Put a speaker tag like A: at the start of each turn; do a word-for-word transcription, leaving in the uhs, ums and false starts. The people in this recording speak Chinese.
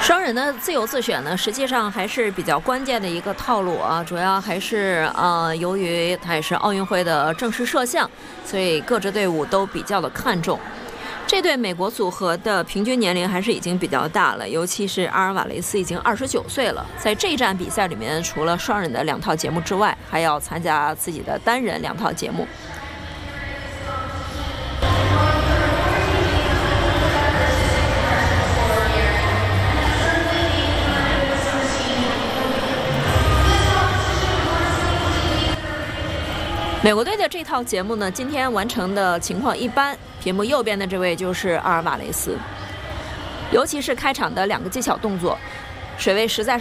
A: 双人的自由自选呢，实际上还是比较关键的一个套路啊，主要还是呃，由于他也是奥运会的正式摄像，所以各支队伍都比较的看重。这对美国组合的平均年龄还是已经比较大了，尤其是阿尔瓦雷斯已经二十九岁了。在这一站比赛里面，除了双人的两套节目之外，还要参加自己的单人两套节目。美国队的这套节目呢，今天完成的情况一般。屏幕右边的这位就是阿尔瓦雷斯，尤其是开场的两个技巧动作，水位实在是